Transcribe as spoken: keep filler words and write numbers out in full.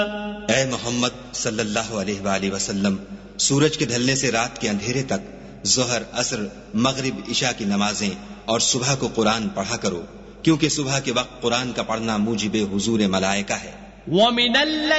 ऐ मोहम्मद सल्लल्लाहु अलैहि वसल्लम, सूरज के ढलने से रात के अंधेरे तक जोहर, असर, मगरिब, इशा की नमाजें और सुबह को कुरान पढ़ा करो, क्योंकि सुबह के वक्त कुरान का पढ़ना मूजिबे हुजूर मलाइका है।